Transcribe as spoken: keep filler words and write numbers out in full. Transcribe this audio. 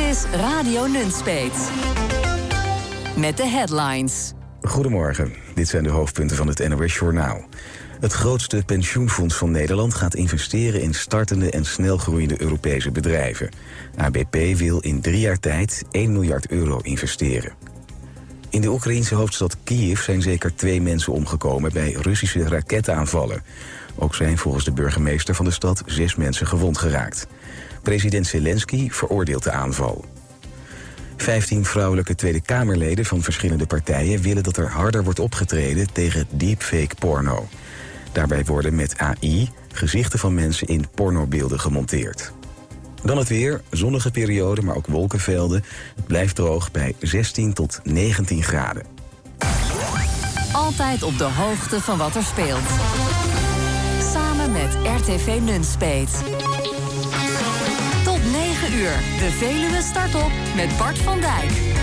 is Radio Nunspeet. Met de headlines. Goedemorgen, dit zijn de hoofdpunten van het N O S-journaal. Het grootste pensioenfonds van Nederland gaat investeren in startende en snelgroeiende Europese bedrijven. A B P wil in drie jaar tijd één miljard euro investeren. In de Oekraïense hoofdstad Kiev zijn zeker twee mensen omgekomen bij Russische raketaanvallen. Ook zijn volgens de burgemeester van de stad zes mensen gewond geraakt. President Zelensky veroordeelt de aanval. Vijftien vrouwelijke Tweede Kamerleden van verschillende partijen willen dat er harder wordt opgetreden tegen deepfake porno. Daarbij worden met A I gezichten van mensen in pornobeelden gemonteerd. Dan het weer, zonnige periode, maar ook wolkenvelden. Het blijft droog bij zestien tot negentien graden. Altijd op de hoogte van wat er speelt. Samen met R T V Nunspeet. Tot negen uur, de Veluwe start op met Bart van Dijk.